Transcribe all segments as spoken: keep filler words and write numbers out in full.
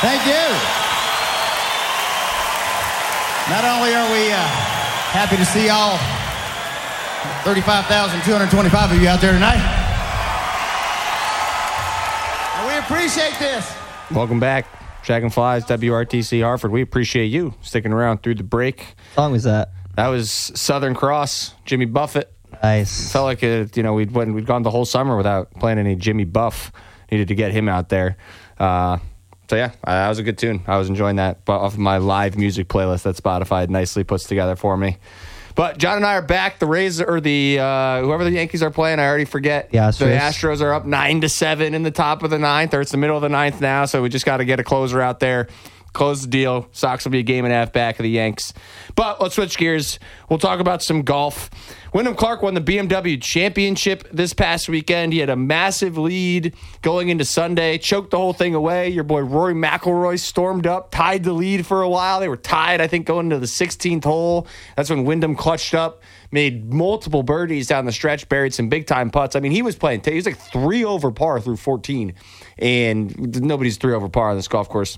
Thank you. Not only are we uh, happy to see all thirty-five thousand two hundred twenty-five of you out there tonight, and we appreciate this. Welcome back, Dragonflies, W R T C Hartford. We appreciate you sticking around through the break. What song was that? That was Southern Cross, Jimmy Buffett. Nice. Felt like it, you know we'd went, we'd gone the whole summer without playing any Jimmy Buff. Needed to get him out there. Uh, so yeah, uh, that was a good tune. I was enjoying that off of my live music playlist that Spotify nicely puts together for me. But John and I are back. The Rays or the uh, whoever the Yankees are playing, I already forget. The Astros. The Astros are up nine to seven in the top of the ninth, or it's the middle of the ninth now. So we just got to get a closer out there. Close the deal. Sox will be a game and a half back of the Yanks. But let's switch gears. We'll talk about some golf. Wyndham Clark won the B M W Championship this past weekend. He had a massive lead going into Sunday, choked the whole thing away. Your boy Rory McIlroy stormed up, tied the lead for a while. They were tied, I think, going into the sixteenth hole. That's when Wyndham clutched up, made multiple birdies down the stretch, buried some big-time putts. I mean, he was playing, he was like three over par through fourteen, and nobody's three over par on this golf course.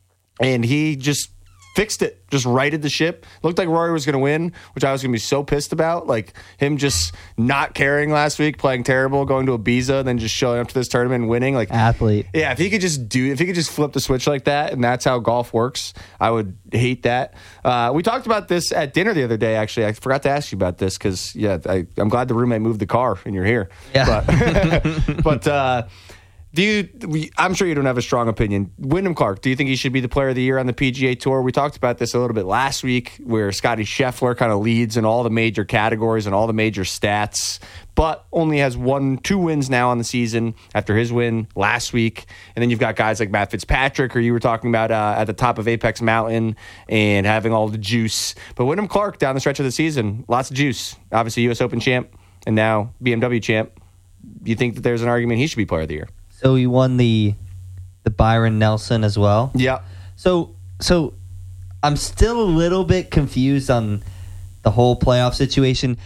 And he just fixed it, just righted the ship. Looked like Rory was going to win, which I was going to be so pissed about. Like him just not caring last week, playing terrible, going to Ibiza, and then just showing up to this tournament and winning. Like athlete. Yeah, if he could just do, if he could just flip the switch like that, and that's how golf works, I would hate that. Uh, we talked about this at dinner the other day. Actually, I forgot to ask you about this because yeah, I, I'm glad the roommate moved the car and you're here. Yeah, but. but uh, Do you, I'm sure you don't have a strong opinion. Wyndham Clark, do you think he should be the player of the year on the P G A Tour? We talked about this a little bit last week where Scotty Scheffler kind of leads in all the major categories and all the major stats, but only has one, two wins now on the season after his win last week. And then you've got guys like Matt Fitzpatrick, who you were talking about uh, at the top of Apex Mountain and having all the juice. But Wyndham Clark down the stretch of the season, lots of juice. Obviously U S Open champ and now B M W champ. You think that there's an argument he should be player of the year? So he won the the Byron Nelson as well. Yeah. So so I'm still a little bit confused on the whole playoff situation.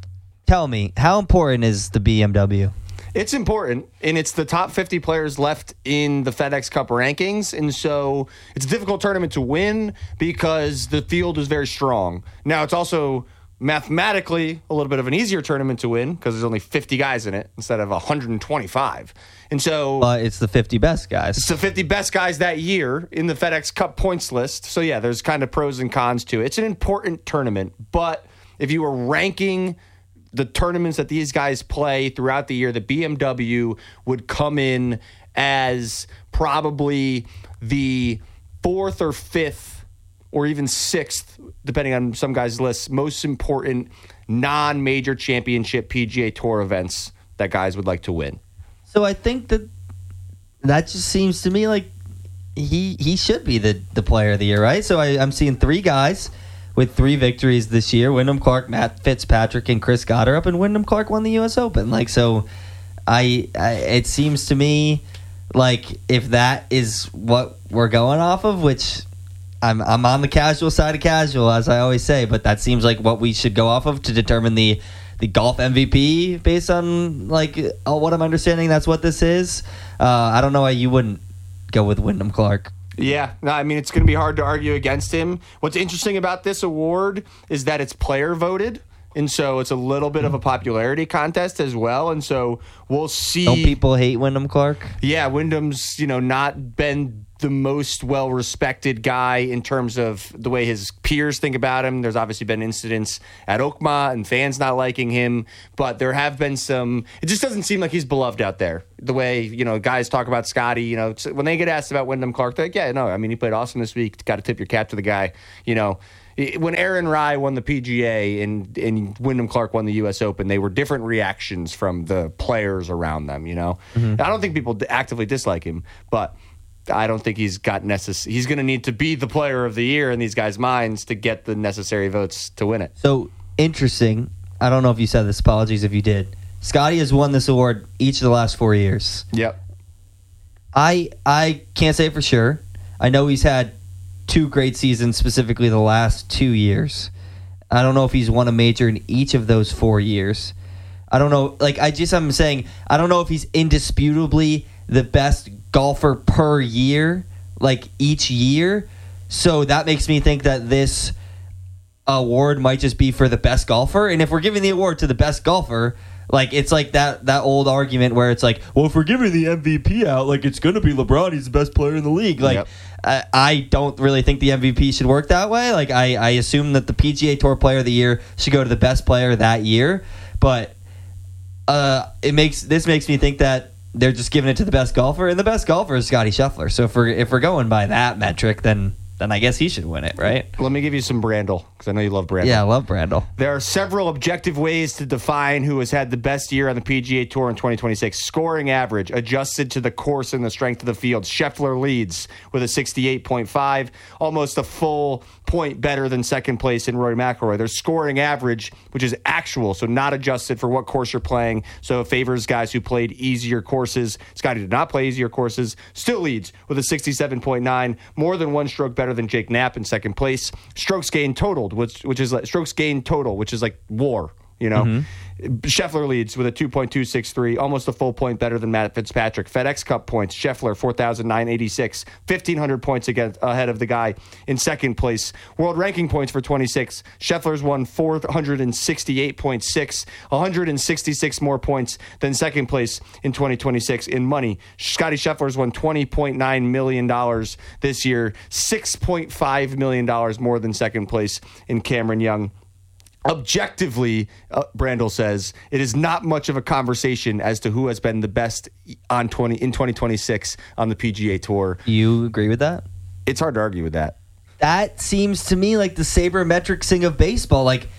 Tell me, how important is the B M W? It's important, and it's the top fifty players left in the FedEx Cup rankings, and so it's a difficult tournament to win because the field is very strong. Now, it's also mathematically a little bit of an easier tournament to win because there's only fifty guys in it instead of one hundred twenty-five. And so uh, it's the fifty best guys. It's the fifty best guys that year in the FedEx Cup points list. So yeah, there's kind of pros and cons to it. It's an important tournament, but if you were ranking the tournaments that these guys play throughout the year, the B M W would come in as probably the fourth or fifth or even sixth, depending on some guys' lists, most important non-major championship P G A Tour events that guys would like to win. So I think that that just seems to me like he he should be the, the player of the year, right? So I, I'm seeing three guys with three victories this year. Wyndham Clark, Matt Fitzpatrick, and Chris Goddard up, and Wyndham Clark won the U S Open. Like, so I, I it seems to me like if that is what we're going off of, which I'm I'm on the casual side of casual, as I always say, but that seems like what we should go off of to determine the the golf M V P based on like uh, what I'm understanding. That's what this is. Uh, I don't know why you wouldn't go with Wyndham Clark. Yeah, no, I mean, it's going to be hard to argue against him. What's interesting about this award is that it's player voted, and so it's a little bit of a popularity contest as well, and so we'll see. Don't people hate Wyndham Clark? Yeah, Wyndham's, you know, not been the most well-respected guy in terms of the way his peers think about him. There's obviously been incidents at Oakmont and fans not liking him, but there have been some... It just doesn't seem like he's beloved out there. The way, you know, guys talk about Scotty, you know, when they get asked about Wyndham Clark, they're like, yeah, no, I mean, he played awesome this week. Got to tip your cap to the guy, you know. When Aaron Rai won the P G A and, and Wyndham Clark won the U S Open, they were different reactions from the players around them, you know. Mm-hmm. I don't think people actively dislike him, but... I don't think he's got necess- He's going to need to be the player of the year in these guys' minds to get the necessary votes to win it. So, interesting. I don't know if you said this. Apologies if you did. Scotty has won this award each of the last four years. Yep. I I can't say for sure. I know he's had two great seasons, specifically the last two years. I don't know if he's won a major in each of those four years. I don't know. Like, I just, I'm saying, I don't know if he's indisputably the best golfer per year, like each year. So that makes me think that this award might just be for the best golfer. And if we're giving the award to the best golfer, like it's like that that old argument where it's like, well, if we're giving the M V P out, like it's going to be LeBron. He's the best player in the league. Like Yep. I, I don't really think the M V P should work that way. Like I, I assume that the P G A Tour Player of the Year should go to the best player that year. But uh, it makes this makes me think that they're just giving it to the best golfer, and the best golfer is Scottie Scheffler. So if we're if we're going by that metric, then then I guess he should win it, right? Let me give you some Brandel, because I know you love Brandel. Yeah, I love Brandel. There are several objective ways to define who has had the best year on the P G A Tour in twenty twenty-six. Scoring average, adjusted to the course and the strength of the field. Scheffler leads with a sixty-eight point five, almost a full point better than second place in Rory McIlroy. Their scoring average, which is actual, so not adjusted for what course you're playing, so it favors guys who played easier courses. Scottie did not play easier courses, still leads with a sixty-seven point nine, more than one stroke better than Jake Knapp in second place. Strokes gained totaled, which which is like strokes gained total, which is like war. You know, mm-hmm. Scheffler leads with a two point two six three, almost a full point better than Matt Fitzpatrick. FedEx Cup points, Scheffler four thousand nine hundred eighty-six, fifteen hundred points against, ahead of the guy in second place. World ranking points for twenty-six, Scheffler's won four hundred sixty-eight point six, one hundred sixty-six more points than second place in twenty twenty-six in money. Scottie Scheffler's won twenty point nine million dollars this year, six point five million dollars more than second place in Cameron Young. Objectively, uh, Brandel says, it is not much of a conversation as to who has been the best on twenty in twenty twenty-six on the P G A Tour. You agree with that? It's hard to argue with that. That seems to me like the sabermetricsing of baseball. Like,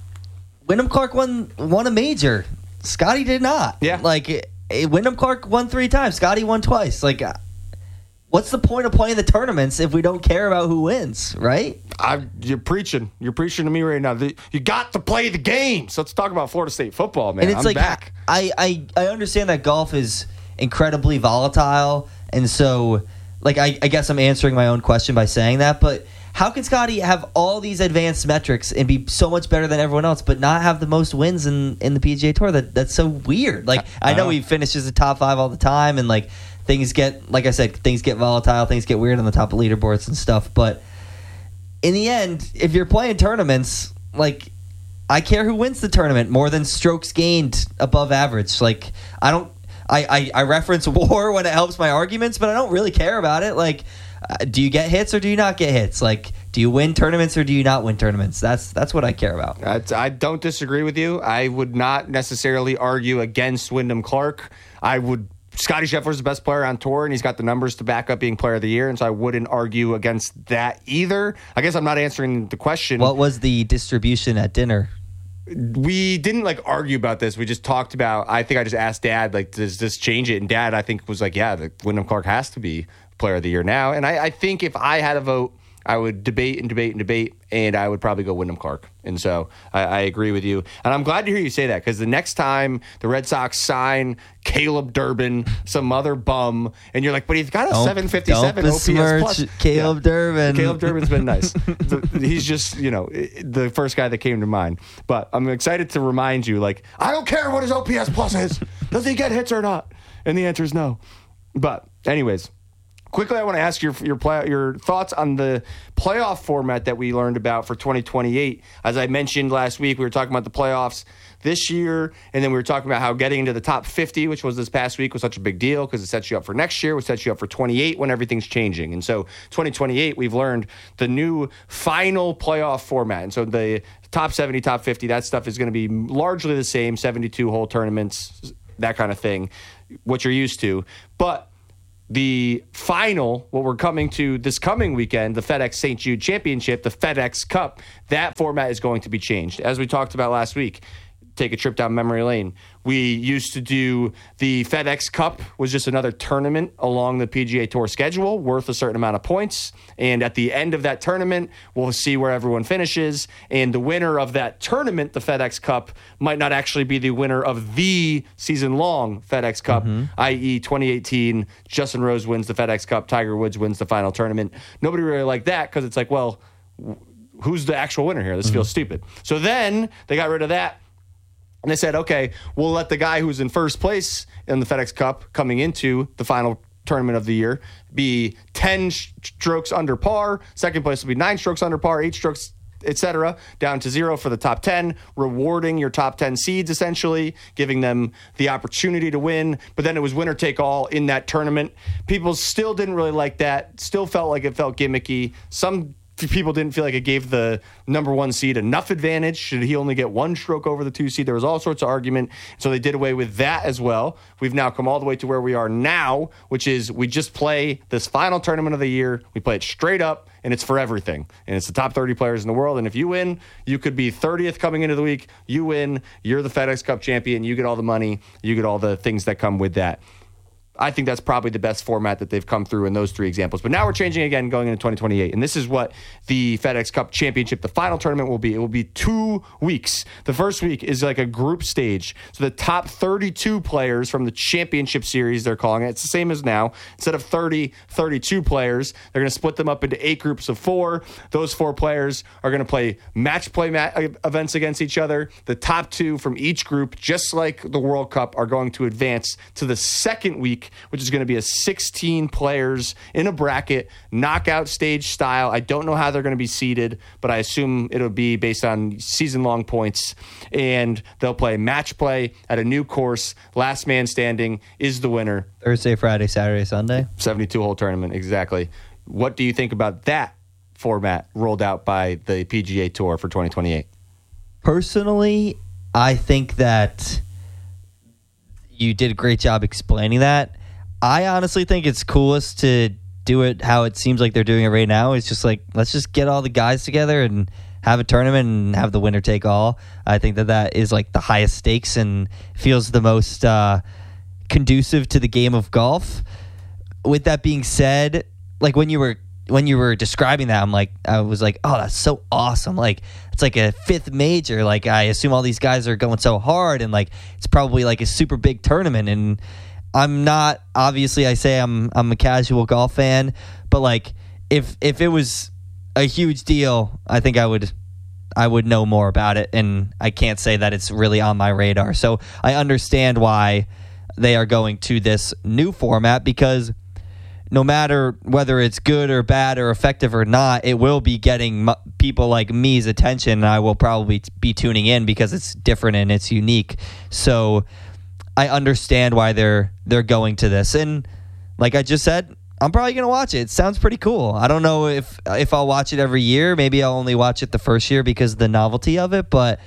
Wyndham Clark won won a major. Scottie did not. Yeah. Like, eh, Wyndham Clark won three times. Scottie won twice. Like, uh, what's the point of playing the tournaments if we don't care about who wins, right? I, you're preaching. You're preaching to me right now. The, you got to play the games. Let's talk about Florida State football, man. And it's I'm like, back. I, I, I understand that golf is incredibly volatile, and so, like, I, I guess I'm answering my own question by saying that, but how can Scottie have all these advanced metrics and be so much better than everyone else, but not have the most wins in, in the P G A Tour? That That's so weird. Like, I, I know he finishes the top five all the time, and, like, things get, like I said, things get volatile, things get weird on the top of leaderboards and stuff, but in the end, if you're playing tournaments, like, I care who wins the tournament more than strokes gained above average. Like, I don't, I, I, I reference WAR when it helps my arguments, but I don't really care about it. Like, uh, do you get hits or do you not get hits? Like, do you win tournaments or do you not win tournaments? That's that's what I care about. I, I don't disagree with you. I would not necessarily argue against Wyndham Clark. I would. Scottie Scheffler's the best player on tour, and he's got the numbers to back up being player of the year, and so I wouldn't argue against that either. I guess I'm not answering the question. What was the distribution at dinner? We didn't, like, argue about this. We just talked about, I think I just asked Dad, like, does this change it? And Dad, I think, was like, yeah, the Wyndham Clark has to be player of the year now. And I, I think if I had a vote, I would debate and debate and debate, and I would probably go Wyndham Clark. And so I, I agree with you. And I'm glad to hear you say that, because the next time the Red Sox sign Caleb Durbin, some other bum, and you're like, but he's got a Don't- seven fifty-seven don't O P S besmirch plus. Caleb Durbin. Caleb Durbin's been nice. The- he's just, you know, the first guy that came to mind. But I'm excited to remind you, like, I don't care what his O P S plus is. Does he get hits or not? And the answer is no. But anyways, quickly, I want to ask your your play, your thoughts on the playoff format that we learned about for twenty twenty-eight. As I mentioned last week, we were talking about the playoffs this year, and then we were talking about how getting into the top fifty, which was this past week, was such a big deal because it sets you up for next year, which sets you up for twenty-eight when everything's changing. And so twenty twenty-eight, we've learned the new final playoff format. And so the top seventy, top fifty, that stuff is going to be largely the same, seventy-two hole tournaments, that kind of thing, what you're used to. But the final, what we're coming to this coming weekend, the FedEx Saint Jude Championship, the FedEx Cup, that format is going to be changed. As we talked about last week, take a trip down memory lane. We used to do the FedEx Cup was just another tournament along the P G A Tour schedule worth a certain amount of points. And at the end of that tournament, we'll see where everyone finishes. And the winner of that tournament, the FedEx Cup, might not actually be the winner of the season-long FedEx Cup, mm-hmm. that is twenty eighteen, Justin Rose wins the FedEx Cup, Tiger Woods wins the final tournament. Nobody really liked that because it's like, well, who's the actual winner here? This mm-hmm. feels stupid. So then they got rid of that. And they said, okay, we'll let the guy who's in first place in the FedEx Cup coming into the final tournament of the year, be ten sh- strokes under par. Second place will be nine strokes under par, eight strokes, et cetera, down to zero for the top ten, rewarding your top ten seeds, essentially, giving them the opportunity to win. But then it was winner take all in that tournament. People still didn't really like that, still felt like it felt gimmicky. Some people didn't feel like it gave the number one seed enough advantage. Should he only get one stroke over the two seed? There was all sorts of argument. So they did away with that as well. We've now come all the way to where we are now, which is we just play this final tournament of the year. We play it straight up, and it's for everything. And it's the top thirty players in the world. And if you win, you could be thirtieth coming into the week. You win. You're the FedEx Cup champion. You get all the money. You get all the things that come with that. I think that's probably the best format that they've come through in those three examples. But now we're changing again going into twenty twenty-eight. And this is what the FedEx Cup Championship, the final tournament, will be. It will be two weeks. The first week is like a group stage. So the top thirty-two players from the championship series, they're calling it. It's the same as now. Instead of thirty, thirty-two players, they're going to split them up into eight groups of four. Those four players are going to play match play ma- events against each other. The top two from each group, just like the World Cup, are going to advance to the second week, which is going to be a sixteen players in a bracket, knockout stage style. I don't know how they're going to be seeded, but I assume it'll be based on season-long points. And they'll play match play at a new course. Last man standing is the winner. Thursday, Friday, Saturday, Sunday. seventy-two hole tournament, exactly. What do you think about that format rolled out by the P G A Tour for twenty twenty-eight? Personally, I think that you did a great job explaining that. I honestly think it's coolest to do it how it seems like they're doing it right now. It's just like, let's just get all the guys together and have a tournament and have the winner take all. I think that that is like the highest stakes and feels the most uh, conducive to the game of golf. With that being said, like when you were when you were describing that, I'm like, I was like, oh, that's so awesome. Like, it's like a fifth major. Like, I assume all these guys are going so hard, and like, it's probably like a super big tournament. And I'm not, obviously, I say I'm I'm a casual golf fan, but like, if if it was a huge deal, I think I would I would know more about it. And I can't say that it's really on my radar. So I understand why they are going to this new format, because no matter whether it's good or bad or effective or not, it will be getting m- people like me's attention, and I will probably t- be tuning in because it's different and it's unique. So I understand why they're they're going to this. And like I just said, I'm probably going to watch it. It sounds pretty cool. I don't know if if I'll watch it every year. Maybe I'll only watch it the first year because of the novelty of it. But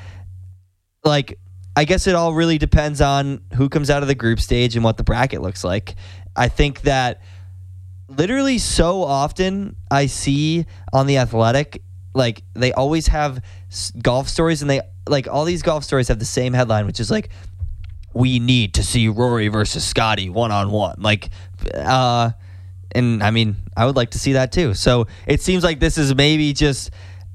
like, I guess it all really depends on who comes out of the group stage and what the bracket looks like. I think that literally so often I see on The Athletic, like, they always have golf stories, and they like all these golf stories have the same headline, which is like, we need to see Rory versus Scotty one-on-one. Like, uh, and I mean, I would like to see that too. So it seems like this is maybe just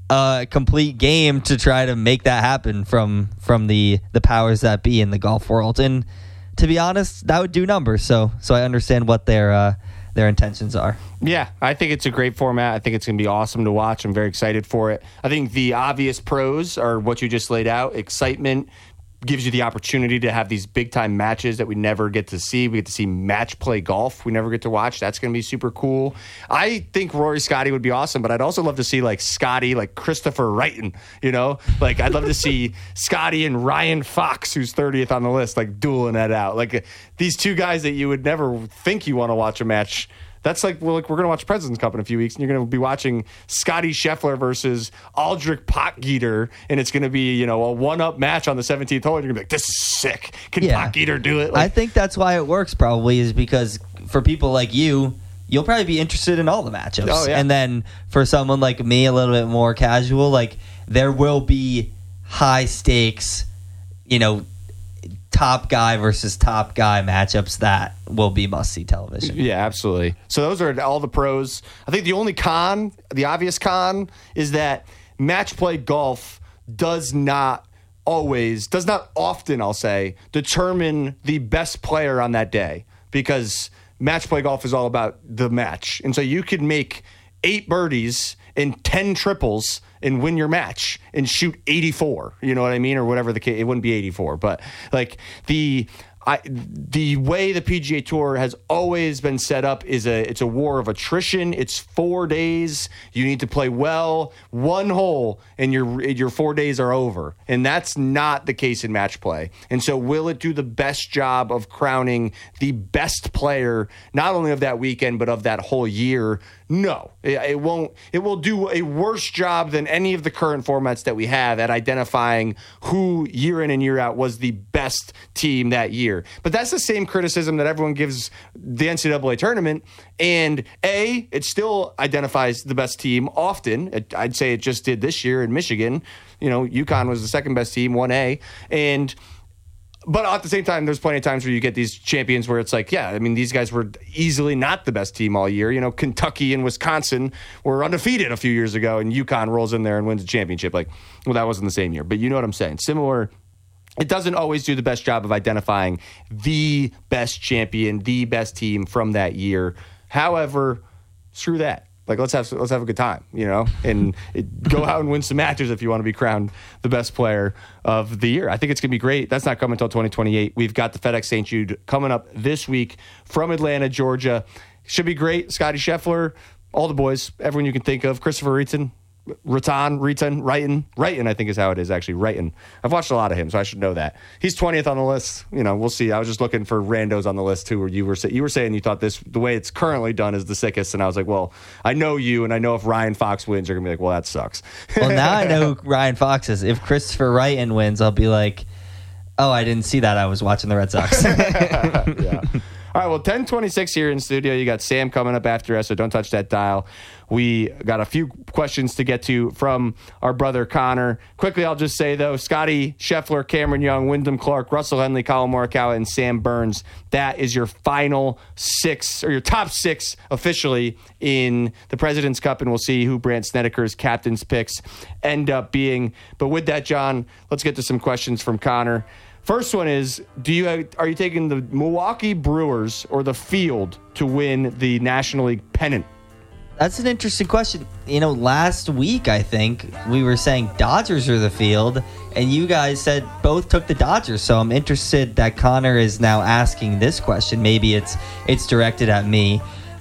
a complete game to try to make that happen from from the the powers that be in the golf world. And to be honest, that would do numbers. So so I understand what their uh, their intentions are. Yeah, I think it's a great format. I think it's going to be awesome to watch. I'm very excited for it. I think the obvious pros are what you just laid out. Excitement gives you the opportunity to have these big-time matches that we never get to see. We get to see match play golf we never get to watch. That's going to be super cool. I think Rory Scotty would be awesome, but I'd also love to see, like, Scotty, like Christopher Wrighton, you know? Like, I'd love to see Scotty and Ryan Fox, who's thirtieth on the list, like, dueling that out. Like, uh, these two guys that you would never think you want to watch a match. That's like, well, like we're going to watch President's Cup in a few weeks, and you're going to be watching Scotty Scheffler versus Aldrich Potgieter, and it's going to be, you know, a one-up match on the seventeenth hole, and you're going to be like, this is sick. Can yeah. Potgieter do it? Like, I think that's why it works probably, is because for people like you, you'll probably be interested in all the matchups. Oh, yeah. And then for someone like me, a little bit more casual, like, there will be high stakes, you know, top guy versus top guy matchups that will be must-see television. Yeah, absolutely. So those are all the pros. I think the only con, the obvious con, is that match play golf does not always, does not often, I'll say, determine the best player on that day, because match play golf is all about the match. And so you could make eight birdies and ten triples and win your match and shoot eighty-four, you know what I mean? Or whatever the case, it wouldn't be eighty-four, but like the I, the way the P G A Tour has always been set up is a it's a war of attrition. It's four days. You need to play well, one hole, and your your four days are over. And that's not the case in match play. And so, will it do the best job of crowning the best player, not only of that weekend but of that whole year? No, it, it won't. It will do a worse job than any of the current formats that we have at identifying who year in and year out was the best team that year. But that's the same criticism that everyone gives the N C double A tournament. And A, it still identifies the best team often. It, I'd say it just did this year in Michigan. You know, UConn was the second best team, one A. And But at the same time, there's plenty of times where you get these champions where it's like, yeah, I mean, these guys were easily not the best team all year. You know, Kentucky and Wisconsin were undefeated a few years ago, and UConn rolls in there and wins a championship. Like, well, that wasn't the same year. But you know what I'm saying. Similar. It doesn't always do the best job of identifying the best champion, the best team from that year. However, screw that. Like, let's have let's have a good time, you know, and it, go out and win some matches if you want to be crowned the best player of the year. I think it's going to be great. That's not coming until twenty twenty-eight. We've got the FedEx Saint Jude coming up this week from Atlanta, Georgia. Should be great. Scotty Scheffler, all the boys, everyone you can think of. Christopher Reeton, Ratton, Reeton, Wrighton. Wrighton, I think is how it is, actually. Wrighton. I've watched a lot of him, so I should know that. He's twentieth on the list. You know, we'll see. I was just looking for randos on the list, too, where you were, you were saying you thought this, the way it's currently done is the sickest, and I was like, well, I know you, and I know if Ryan Fox wins, you're going to be like, well, that sucks. Well, now I know who Ryan Fox is. If Christopher Wrighton wins, I'll be like, oh, I didn't see that. I was watching the Red Sox. Yeah. All right, well, ten twenty-six here in studio. You got Sam coming up after us, so don't touch that dial. We got a few questions to get to from our brother Connor. Quickly, I'll just say, though, Scotty Scheffler, Cameron Young, Wyndham Clark, Russell Henley, Colin Morikawa, and Sam Burns. That is your final six, or your top six officially in the President's Cup, and we'll see who Brandt Snedeker's captain's picks end up being. But with that, John, let's get to some questions from Connor. First one is, do you are you taking the Milwaukee Brewers or the field to win the National League pennant? That's an interesting question. You know, last week, I think, we were saying Dodgers are the field, and you guys said both took the Dodgers. So I'm interested that Connor is now asking this question. Maybe it's it's directed at me.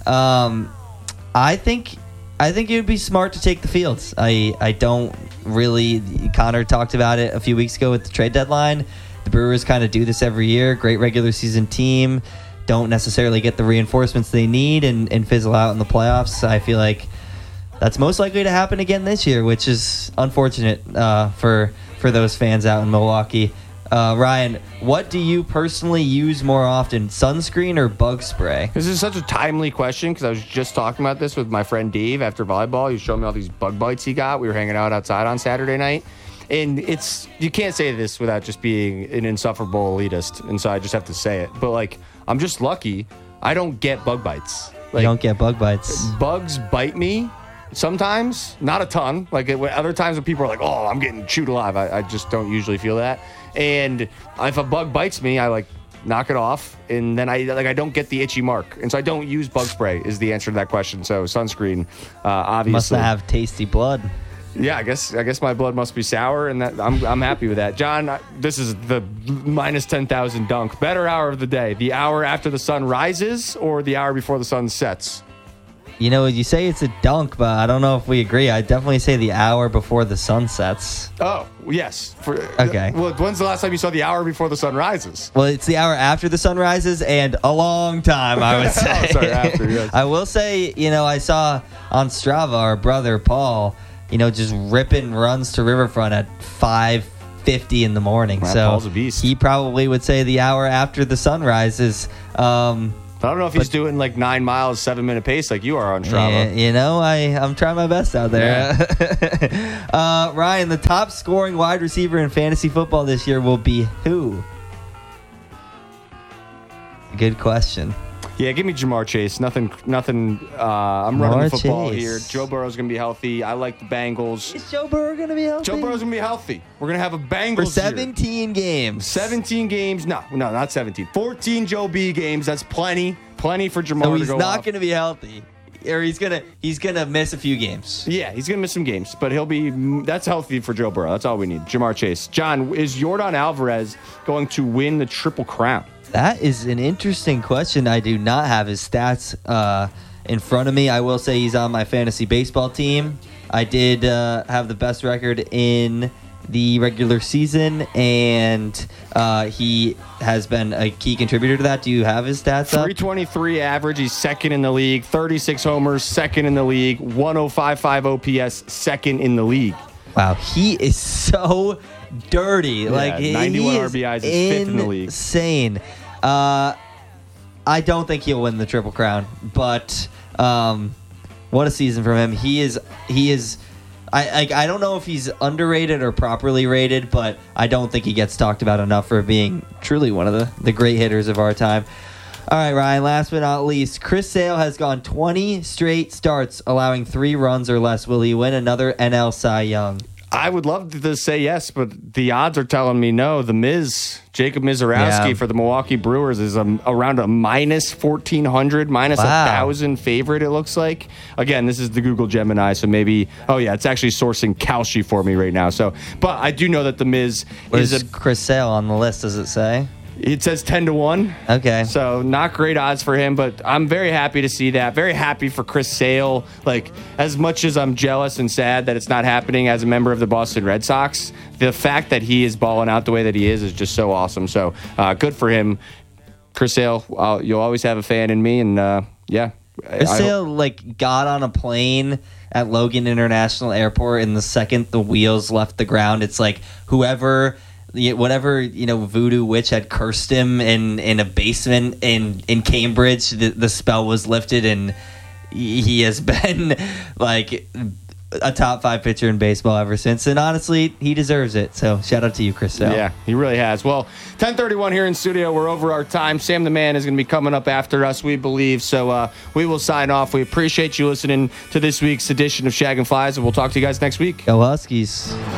Um, I think I think it would be smart to take the fields. I, I don't really... Connor talked about it a few weeks ago with the trade deadline. The Brewers kind of do this every year. Great regular season team. Don't necessarily get the reinforcements they need and, and fizzle out in the playoffs. I feel like that's most likely to happen again this year, which is unfortunate uh, for for those fans out in Milwaukee. Uh, Ryan, what do you personally use more often, sunscreen or bug spray? This is such a timely question because I was just talking about this with my friend Dave after volleyball. He showed me all these bug bites he got. We were hanging out outside on Saturday night. And it's, you can't say this without just being an insufferable elitist. And so I just have to say it. But, like, I'm just lucky I don't get bug bites. Like, you don't get bug bites. Bugs bite me sometimes, not a ton. Like, it, other times when people are like, oh, I'm getting chewed alive, I, I just don't usually feel that. And if a bug bites me, I, like, knock it off. And then I, like, I don't get the itchy mark. And so I don't use bug spray is the answer to that question. So sunscreen, uh, obviously. Must have tasty blood. Yeah, I guess I guess my blood must be sour, and that I'm I'm happy with that. John, this is the minus ten thousand dunk. Better hour of the day, the hour after the sun rises or the hour before the sun sets? You know, you say it's a dunk, but I don't know if we agree. I definitely say the hour before the sun sets. Oh, yes. For, okay. Well, when's the last time you saw the hour before the sun rises? Well, it's the hour after the sun rises, and a long time, I would say. oh, sorry, after, yes. I will say, you know, I saw on Strava our brother Paul, you know, just ripping runs to Riverfront at five fifty in the morning. Man, so Paul's a beast. He probably would say the hour after the sun rises. Um, I don't know if he's but, doing like nine miles, seven minute pace like you are on Strava. Yeah, you know, I, I'm trying my best out there. Yeah. uh, Ryan, the top scoring wide receiver in fantasy football this year will be who? Good question. Yeah, give me Jamar Chase. Nothing, nothing. Uh, I'm running Jamar the football Chase. here. Joe Burrow's going to be healthy. I like the Bengals. Is Joe Burrow going to be healthy? Joe Burrow's going to be healthy. We're going to have a Bengals For seventeen year. games. seventeen games. No, no, not seventeen. fourteen Joe B games. That's plenty. Plenty for Jamar so to he's go not off. going to be healthy. Or he's going to he's gonna miss a few games. Yeah, he's going to miss some games. But he'll be, that's healthy for Joe Burrow. That's all we need. Jamar Chase. John, is Yordan Alvarez going to win the Triple Crown? That is an interesting question. I do not have his stats uh, in front of me. I will say he's on my fantasy baseball team. I did uh, have the best record in the regular season, and uh, he has been a key contributor to that. Do you have his stats up? three twenty-three average. He's second in the league. thirty-six homers, second in the league. one oh five point five O P S, second in the league. Wow, he is so dirty. Yeah, like ninety-one he R B Is is fifth in the league. Insane. Uh, I don't think he'll win the Triple Crown, but um, what a season from him. He is. He is. I, I I don't know if he's underrated or properly rated, but I don't think he gets talked about enough for being truly one of the, the great hitters of our time. All right, Ryan, last but not least, Chris Sale has gone twenty straight starts, allowing three runs or less. Will he win another N L Cy Young? I would love to say yes, but the odds are telling me no. The Miz, Jacob Mizorowski Yeah. for the Milwaukee Brewers is a, around a minus fourteen hundred, minus a Wow. thousand favorite, it looks like. Again, this is the Google Gemini, so maybe, oh yeah, it's actually sourcing Kalshi for me right now. So, but I do know that the Miz Where's is a, Chris Sale on the list, does it say? it says ten to one. Okay. So not great odds for him, but I'm very happy to see that. Very happy for Chris Sale. Like, as much as I'm jealous and sad that it's not happening as a member of the Boston Red Sox, the fact that he is balling out the way that he is is just so awesome. So uh, good for him. Chris Sale, uh, you'll always have a fan in me, and uh, yeah. Chris I- I Sale, like, got on a plane at Logan International Airport, and the second the wheels left the ground, it's like whoever... whatever, you know, voodoo witch had cursed him in, in a basement in, in Cambridge, the, the spell was lifted, and he has been like a top five pitcher in baseball ever since. And honestly, he deserves it. So shout out to you, Chris Sale. Yeah, he really has. Well, ten thirty-one here in studio. We're over our time. Sam the Man is going to be coming up after us, we believe. So uh, we will sign off. We appreciate you listening to this week's edition of Shag and Flies, and we'll talk to you guys next week. Go Huskies.